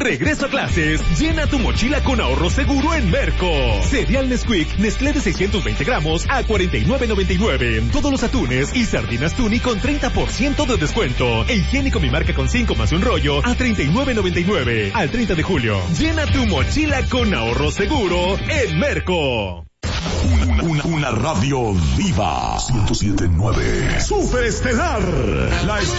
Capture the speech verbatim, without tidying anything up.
Regreso a clases. Llena tu mochila con ahorro seguro en Merco. Cereal Nesquik, Nestlé de seiscientos veinte gramos a cuarenta y nueve noventa y nueve. Todos los atunes y sardinas Tuni con treinta por ciento de descuento. E higiénico Mi Marca con cinco más un rollo a treinta y nueve noventa y nueve. Al treinta de julio. Llena tu mochila con ahorro seguro en Merco. Una, una, una radio viva. ciento siete punto nueve. Superestelar. La